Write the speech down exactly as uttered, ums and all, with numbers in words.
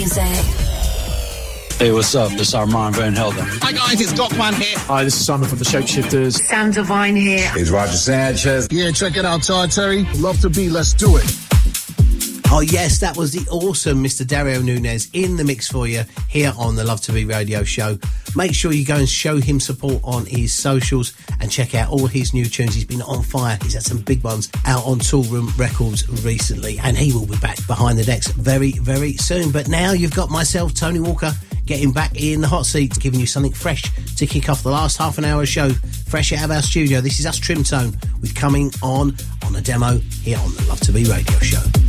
music. Hey, what's up? This is Armand Van Helden. Hi guys, it's Dockman here. Hi, this is Simon from the Shapeshifters. Sam Divine here. It's Roger Sanchez. Yeah, check it out, Todd Terry. Love to be, let's do it. Oh yes, that was the awesome Mister Dario Nunez in the mix for you here on the Love to Be Radio Show. Make sure you go and show him support on his socials and check out all his new tunes. He's been on fire. He's had some big ones out on Toolroom Records recently, and he will be back behind the decks very, very soon. But now you've got myself, Tony Walker, getting back in the hot seat, giving you something fresh to kick off the last half an hour show, fresh out of our studio. This is us, Trim Tone, with Coming On on a demo here on the Love to Be Radio Show.